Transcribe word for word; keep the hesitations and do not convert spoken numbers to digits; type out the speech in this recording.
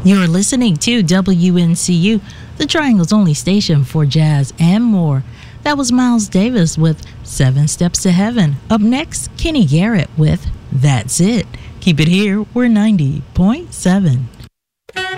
You're listening to W N C U, the Triangle's only station for jazz and more. That was Miles Davis with Seven Steps to Heaven. Up next, Kenny Garrett with That's It. Keep it here, we're ninety point seven.